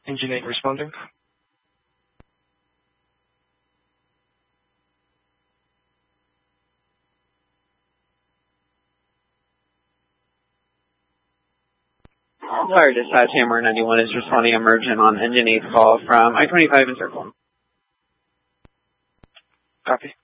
Engine 8 responding. Fire Dispatch, Hammer 91 is responding emergent on Engine 8's call from I-25 in Circle. Copy.